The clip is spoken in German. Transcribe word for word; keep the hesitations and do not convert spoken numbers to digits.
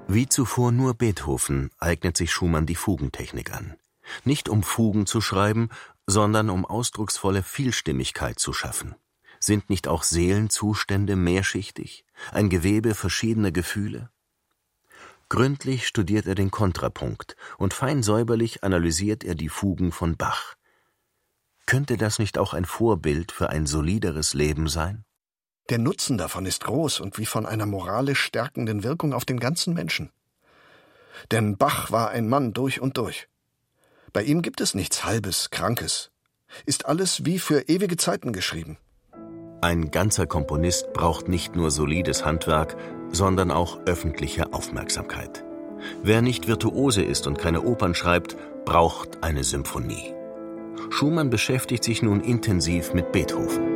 Wie zuvor nur Beethoven eignet sich Schumann die Fugentechnik an. Nicht um Fugen zu schreiben, sondern um ausdrucksvolle Vielstimmigkeit zu schaffen. Sind nicht auch Seelenzustände mehrschichtig, ein Gewebe verschiedener Gefühle? Gründlich studiert er den Kontrapunkt und fein säuberlich analysiert er die Fugen von Bach. Könnte das nicht auch ein Vorbild für ein solideres Leben sein? Der Nutzen davon ist groß und wie von einer moralisch stärkenden Wirkung auf den ganzen Menschen. Denn Bach war ein Mann durch und durch. Bei ihm gibt es nichts Halbes, Krankes. Ist alles wie für ewige Zeiten geschrieben. Ein ganzer Komponist braucht nicht nur solides Handwerk, sondern auch öffentliche Aufmerksamkeit. Wer nicht Virtuose ist und keine Opern schreibt, braucht eine Symphonie. Schumann beschäftigt sich nun intensiv mit Beethoven.